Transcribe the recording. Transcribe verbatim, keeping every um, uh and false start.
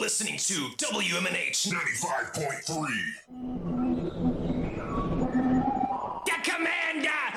listening to W M N H ninety-five point three. The Commander